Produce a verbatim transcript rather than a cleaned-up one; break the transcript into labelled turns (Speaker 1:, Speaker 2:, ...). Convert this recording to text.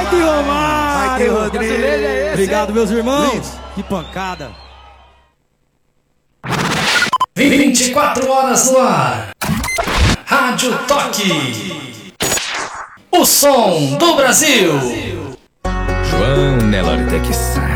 Speaker 1: Vai ter Romário!
Speaker 2: Vai ter Rodrigo!
Speaker 1: É esse,
Speaker 2: obrigado, meus irmãos!
Speaker 1: Lindo.
Speaker 2: Que pancada!
Speaker 3: vinte e quatro horas no ar. Rádio Toque. O som do Brasil.
Speaker 4: João Nelortec